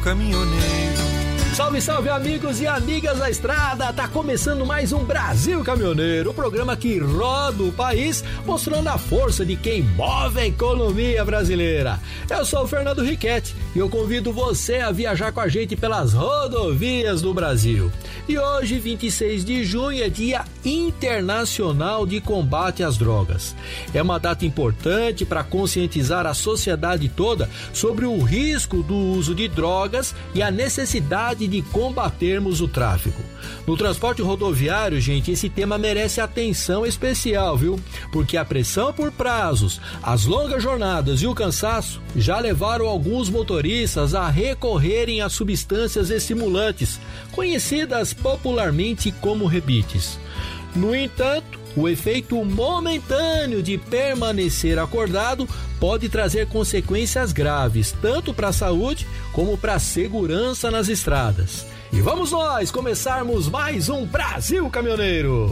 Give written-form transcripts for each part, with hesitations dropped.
caminhoneiro. Salve, salve, amigos e amigas da estrada! Tá começando mais um Brasil Caminhoneiro, o programa que roda o país, mostrando a força de quem move a economia brasileira. Eu sou o Fernando Riquetti e eu convido você a viajar com a gente pelas rodovias do Brasil. E hoje, 26 de junho, é Dia Internacional de Combate às Drogas. É uma data importante para conscientizar a sociedade toda sobre o risco do uso de drogas e a necessidade de combatermos o tráfico. No transporte rodoviário, gente, esse tema merece atenção especial, viu? Porque a pressão por prazos, as longas jornadas e o cansaço já levaram alguns motoristas a recorrerem a substâncias estimulantes, conhecidas popularmente como rebites. No entanto, o efeito momentâneo de permanecer acordado pode trazer consequências graves, tanto para a saúde como para a segurança nas estradas. E vamos nós começarmos mais um Brasil Caminhoneiro!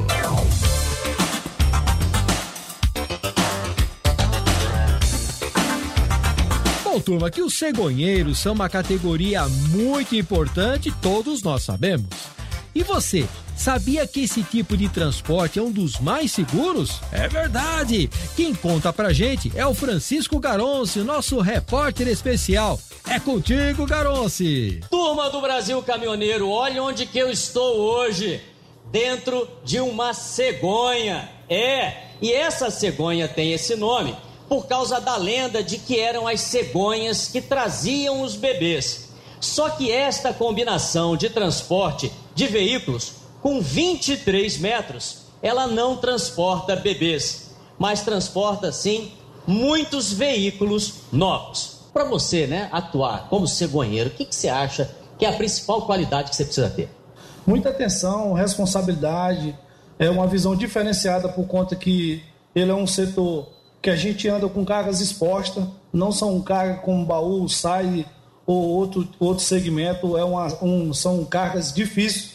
Bom, turma, que os cegonheiros são uma categoria muito importante, todos nós sabemos. E você, sabia que esse tipo de transporte é um dos mais seguros? É verdade! Quem conta pra gente é o Francisco Garonci, nosso repórter especial. É contigo, Garonci! Turma do Brasil Caminhoneiro, olha onde que eu estou hoje. Dentro de uma cegonha. E essa cegonha tem esse nome por causa da lenda de que eram as cegonhas que traziam os bebês. Só que esta combinação de transporte de veículos com 23 metros, ela não transporta bebês, mas transporta, sim, muitos veículos novos. Para você, atuar como cegonheiro, o que você acha que é a principal qualidade que você precisa ter? Muita atenção, responsabilidade, é uma visão diferenciada por conta que ele é um setor que a gente anda com cargas expostas, não são cargas como baú, sai ou outro segmento, são cargas difíceis.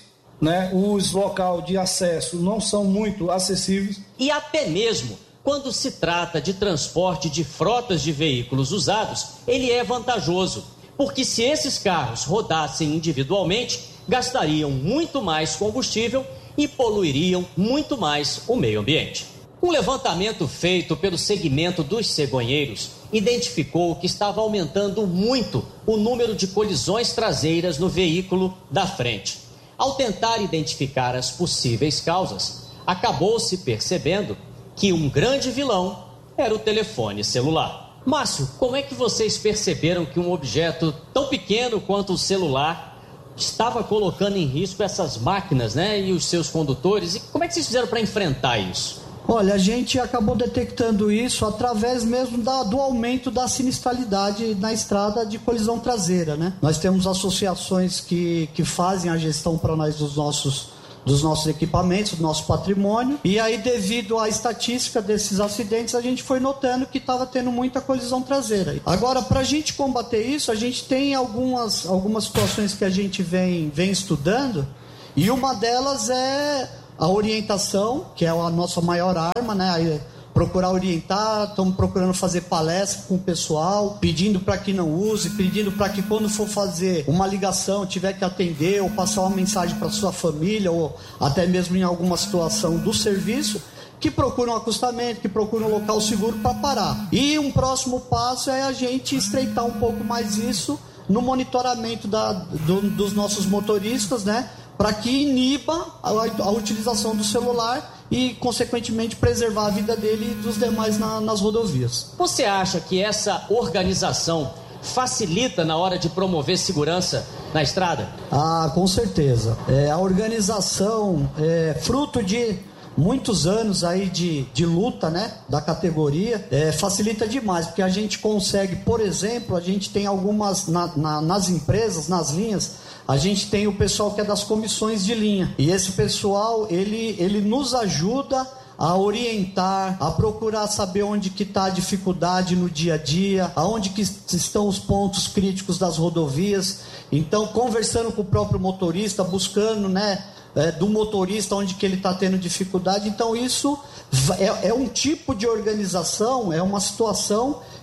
Os locais de acesso não são muito acessíveis. E até mesmo quando se trata de transporte de frotas de veículos usados, ele é vantajoso, porque se esses carros rodassem individualmente, gastariam muito mais combustível e poluiriam muito mais o meio ambiente. Um levantamento feito pelo segmento dos cegonheiros identificou que estava aumentando muito o número de colisões traseiras no veículo da frente. Ao tentar identificar as possíveis causas, acabou-se percebendo que um grande vilão era o telefone celular. Márcio, como é que vocês perceberam que um objeto tão pequeno quanto o celular estava colocando em risco essas máquinas, e os seus condutores? E como é que vocês fizeram para enfrentar isso? Olha, a gente acabou detectando isso através mesmo do aumento da sinistralidade na estrada de colisão traseira, Nós temos associações que fazem a gestão para nós dos nossos equipamentos, do nosso patrimônio, e aí devido à estatística desses acidentes, a gente foi notando que estava tendo muita colisão traseira. Agora, para a gente combater isso, a gente tem algumas situações que a gente vem estudando, e uma delas é a orientação, que é a nossa maior arma, procurar orientar, estamos procurando fazer palestra com o pessoal, pedindo para que não use, pedindo para que quando for fazer uma ligação, tiver que atender ou passar uma mensagem para sua família ou até mesmo em alguma situação do serviço, que procure um acostamento, que procure um local seguro para parar. E um próximo passo é a gente estreitar um pouco mais isso no monitoramento dos nossos motoristas, para que iniba a utilização do celular e, consequentemente, preservar a vida dele e dos demais nas rodovias. Você acha que essa organização facilita na hora de promover segurança na estrada? Ah, com certeza. A organização é fruto de muitos anos aí de luta, da categoria, facilita demais, porque a gente consegue, por exemplo, a gente tem algumas, nas empresas, nas linhas, a gente tem o pessoal que é das comissões de linha, e esse pessoal, ele nos ajuda a orientar, a procurar saber onde que está a dificuldade no dia a dia, aonde que estão os pontos críticos das rodovias. Então, conversando com o próprio motorista, buscando, né, do motorista onde que ele está tendo dificuldade. Então, isso é um tipo de organização, é uma situação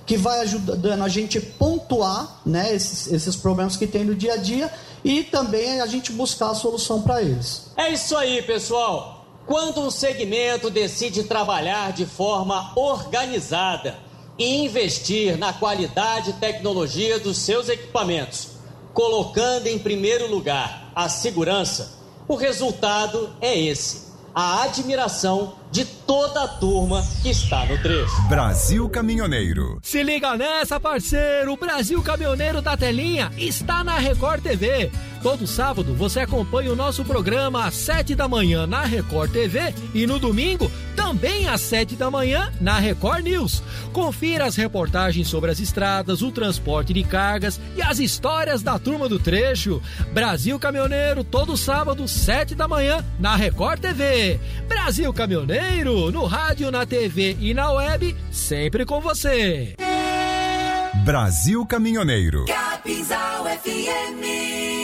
que vai ajudando a gente pontuar, né, esses problemas que tem no dia a dia e também a gente buscar a solução para eles. É isso aí, pessoal. Quando um segmento decide trabalhar de forma organizada e investir na qualidade e tecnologia dos seus equipamentos, colocando em primeiro lugar a segurança, o resultado é esse: a admiração de toda a turma que está no trecho. Brasil Caminhoneiro. Se liga nessa, parceiro! O Brasil Caminhoneiro da Telinha está na Record TV. Todo sábado você acompanha o nosso programa às 7 da manhã na Record TV e no domingo também às 7 da manhã na Record News. Confira as reportagens sobre as estradas, o transporte de cargas e as histórias da turma do trecho. Brasil Caminhoneiro, todo sábado, 7 da manhã na Record TV. Brasil Caminhoneiro, no rádio, na TV e na web, sempre com você. Brasil Caminhoneiro. Capinzal FM.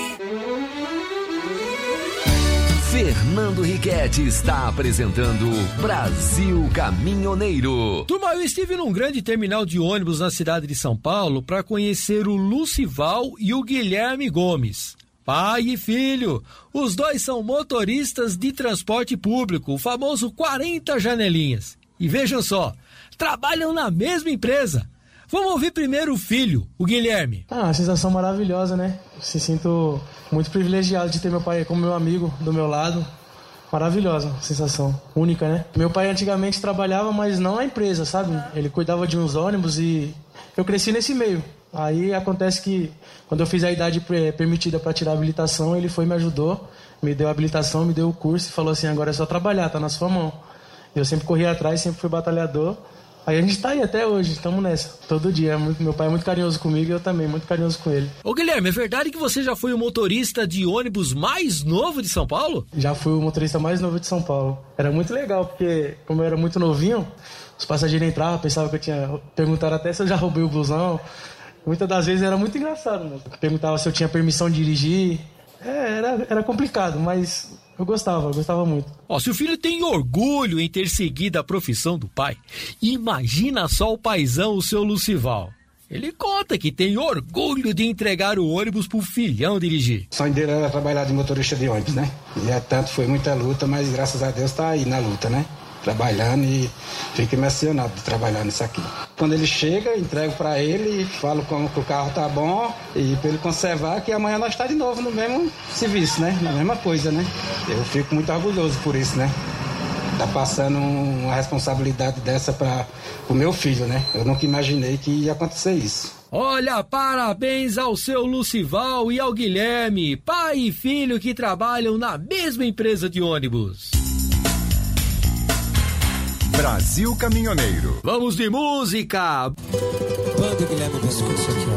Fernando Riquetti está apresentando Brasil Caminhoneiro. Turma, eu estive num grande terminal de ônibus na cidade de São Paulo para conhecer o Lucival e o Guilherme Gomes. Pai e filho, os dois são motoristas de transporte público, o famoso 40 janelinhas. E vejam só, trabalham na mesma empresa. Vamos ouvir primeiro o filho, o Guilherme. Uma sensação maravilhosa, né? Se sinto muito privilegiado de ter meu pai como meu amigo do meu lado. Maravilhosa, sensação única, né? Meu pai antigamente trabalhava, mas não na empresa, sabe? Ele cuidava de uns ônibus e eu cresci nesse meio. Aí acontece que quando eu fiz a idade permitida para tirar a habilitação, ele foi e me ajudou, me deu a habilitação, me deu o curso e falou assim: agora é só trabalhar, tá na sua mão. Eu sempre corri atrás, sempre fui batalhador. Aí a gente tá aí até hoje, estamos nessa, todo dia. Meu pai é muito carinhoso comigo e eu também, muito carinhoso com ele. Ô Guilherme, é verdade que você já foi o motorista de ônibus mais novo de São Paulo? Já fui o motorista mais novo de São Paulo. Era muito legal, porque como eu era muito novinho, os passageiros entravam, pensavam que eu tinha... Perguntaram até se eu já roubei o busão. Muitas das vezes era muito engraçado, né? Perguntava se eu tinha permissão de dirigir. Era complicado, mas... Eu gostava muito. Se o filho tem orgulho em ter seguido a profissão do pai, imagina só o paizão, o seu Lucival. Ele conta que tem orgulho de entregar o ônibus pro filhão dirigir. O sonho dele era trabalhar de motorista de ônibus, né? E foi muita luta, mas graças a Deus tá aí na luta, né? Trabalhando e fico emocionado de trabalhar nisso aqui. Quando ele chega, entrego para ele e falo como que o carro tá bom e para ele conservar, que amanhã nós tá de novo no mesmo serviço, né? Na mesma coisa, né? Eu fico muito orgulhoso por isso, né? Tá passando uma responsabilidade dessa para o meu filho, né? Eu nunca imaginei que ia acontecer isso. Olha, parabéns ao seu Lucival e ao Guilherme, pai e filho que trabalham na mesma empresa de ônibus. Brasil Caminhoneiro. Vamos de música! Quando o Guilherme buscou isso aqui, ó.